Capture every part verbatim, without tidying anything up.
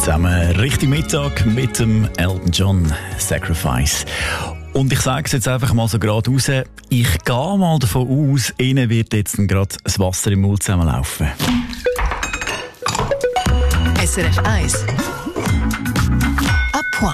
zusammen, richtig Mittag mit dem Elton John Sacrifice. Und ich sage es jetzt einfach mal so gerade raus, ich gehe mal davon aus, Ihnen wird jetzt gerade das Wasser im Mund zusammenlaufen. S R F eins. À point.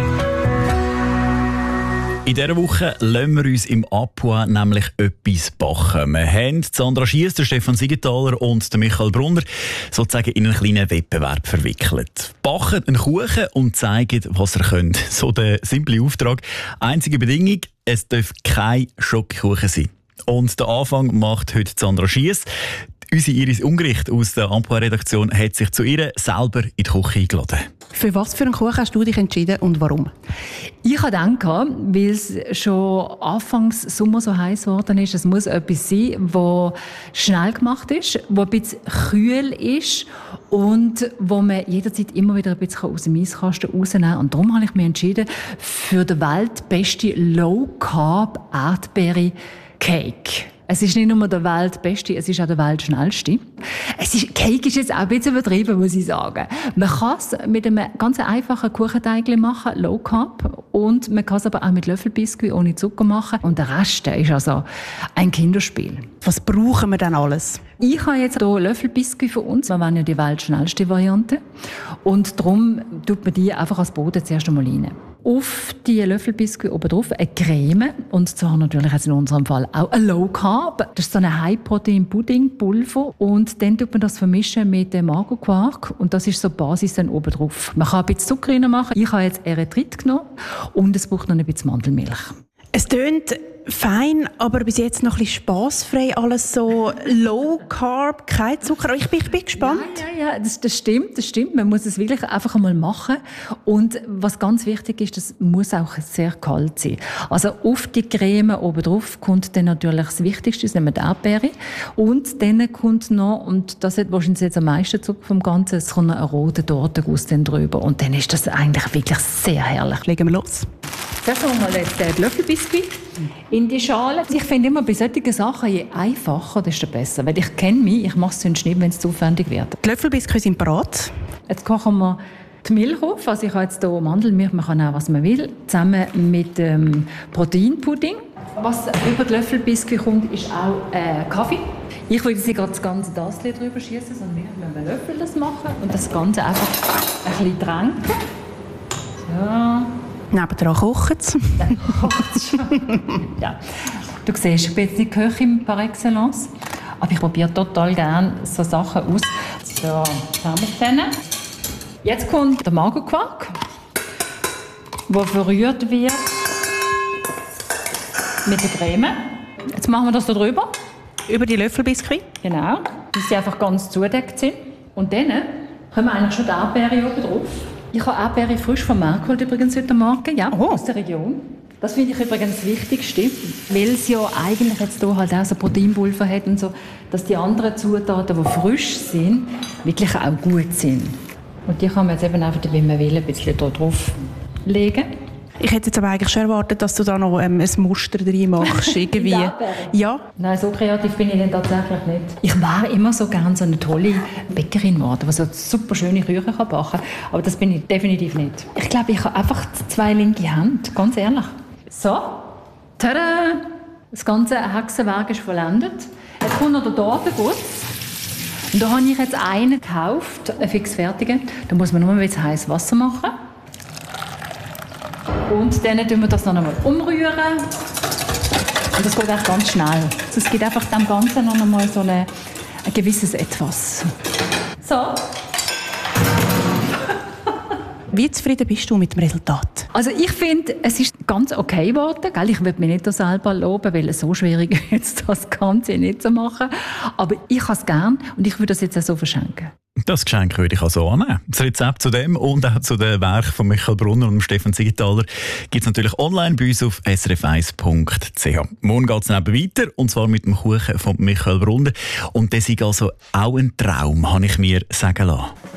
In dieser Woche lassen wir uns im Apois nämlich etwas backen. Wir haben Sandra Schiess, Stefan Siegenthaler und Michael Brunner sozusagen in einen kleinen Wettbewerb verwickelt. Backen einen Kuchen und zeigen, was ihr könnt. So der simple Auftrag. Einzige Bedingung, es darf kein Schokokuchen sein. Und den Anfang macht heute Sandra Schiess. Unsere Iris Ungericht aus der Apois-Redaktion hat sich zu ihr selber in die Küche eingeladen. Für was für einen Kuchen hast du dich entschieden und warum? Ich habe gedacht, weil es schon Anfangs Sommer so heiß geworden ist, es muss etwas sein, das schnell gemacht ist, das ein bisschen kühl ist und wo man jederzeit immer wieder ein bisschen aus dem Eiskasten rausnehmen kann. Und darum habe ich mich entschieden für den weltbesten Low-Carb-Erdbeere-Cake. Es ist nicht nur der weltbeste, es ist auch der weltschnellste. Es ist, Cake ist jetzt auch ein bisschen übertrieben, muss ich sagen. Man kann es mit einem ganz einfachen Kuchenteig machen, Low Carb. Und man kann es aber auch mit Löffelbiskuit ohne Zucker machen. Und der Rest der ist also ein Kinderspiel. Was brauchen wir denn alles? Ich habe jetzt hier Löffelbiskuit für uns. Wir wollen ja die weltschnellste Variante. Und darum tut man die einfach als Boden zuerst einmal rein. Auf die Löffelbiskuit oben drauf eine Creme. Und zwar natürlich jetzt in unserem Fall auch ein Low Carb. Das ist so ein High-Protein-Pudding-Pulver. Und dann tut man das vermischen mit dem Magerquark. Und das ist so die Basis dann oben drauf. Man kann ein bisschen Zucker reinmachen. Ich habe jetzt Erythrit genommen. Und es braucht noch ein bisschen Mandelmilch. Es tönt fein, aber bis jetzt noch ein bisschen spassfrei. Alles so Low Carb, kein Zucker. Ich bin, ich bin gespannt. Ja, ja, ja, das, das stimmt, das stimmt. Man muss es wirklich einfach einmal machen. Und was ganz wichtig ist, das muss auch sehr kalt sein. Also auf die Creme oben drauf kommt dann natürlich das Wichtigste, das nehmen die Erdbeere. Und dann kommt noch, und das hat wahrscheinlich jetzt am meisten Zucker vom Ganzen, es kommt noch ein roter Tortenguss dann drüber. Und dann ist das eigentlich wirklich sehr herrlich. Legen wir los. Das haben wir jetzt den Löffelbiskuit in die Schale. Ich finde immer, bei solchen Sachen, je einfacher, desto besser. Weil ich kenne mich, ich mache es sonst nicht, wenn es zu aufwendig wird. Die Löffelbiskuit sind bereit. Jetzt kochen wir die Milch auf. Also ich habe jetzt hier Mandelmilch, man kann auch, was man will, zusammen mit dem Proteinpudding. Was über die Löffelbiskuit kommt, ist auch äh, Kaffee. Ich würde jetzt gerade das ganze Tassel drüber schießen, sondern wir müssen einen Löffel das machen und das Ganze einfach ein bisschen tränken. So. Nebendran kocht es. Dann kocht es schon. Ja. Du siehst, ich bin jetzt nicht Köchin par excellence, aber ich probiere total gerne so Sachen aus. So, schauen wir es dann. Jetzt kommt der Magerquark, der verrührt wird mit der Creme. Jetzt machen wir das da drüber. Über die Löffelbiskuit? Genau, dass sie einfach ganz zudeckt sind. Und dann haben wir eigentlich schon die Erdbeere oben drauf. Ich habe Erdbeere frisch vom Markt geholt, übrigens heute Morgen, ja, oh. aus der Region. Das finde ich übrigens das Wichtigste, weil es ja eigentlich jetzt hier halt auch so Proteinpulver hat und so, dass die anderen Zutaten, die frisch sind, wirklich auch gut sind. Und die kann man jetzt eben einfach, wie man will, ein bisschen da drauf legen. Ich hätte jetzt aber eigentlich schon erwartet, dass du da noch ähm, ein Muster drin machst. Irgendwie. Ja. Nein, so kreativ bin ich dann tatsächlich nicht. Ich wäre immer so gerne so eine tolle Bäckerin geworden, die so super schöne Küchen backen kann. Aber das bin ich definitiv nicht. Ich glaube, ich habe einfach zwei linke Hände, ganz ehrlich. So, tada! Das ganze Hexenwerk ist vollendet. Jetzt kommt noch der Tortenguss. Und da habe ich jetzt einen gekauft, einen fixfertigen. Da muss man nur ein bisschen heißes Wasser machen. Und dann tun wir das noch einmal umrühren. Und das geht auch ganz schnell. Es gibt einfach dem Ganzen noch einmal so eine, ein gewisses Etwas. So. Wie zufrieden bist du mit dem Resultat? Also ich finde, es ist ganz okay geworden. Gell? Ich würde mich nicht selber loben, weil es so schwierig ist, das Ganze nicht zu machen. Aber ich habe es gerne und ich würde das jetzt auch so verschenken. Das Geschenk würde ich also annehmen. Das Rezept zu dem und auch zu den Werken von Michael Brunner und Stefan Siegenthaler gibt es natürlich online bei uns auf s r f eins punkt c h. Morgen geht es dann weiter, und zwar mit dem Kuchen von Michael Brunner. Und das ist also auch ein Traum, habe ich mir sagen lassen.